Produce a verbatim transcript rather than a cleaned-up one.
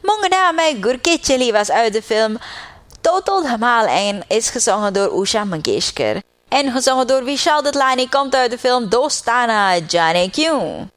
Mongana Mai Gurke Chili was uit de film Total Dhamal en is gezongen door Usha Mangeshkar. En gezongen door Vishal Datlani komt uit de film Dostana Jaane Kyun.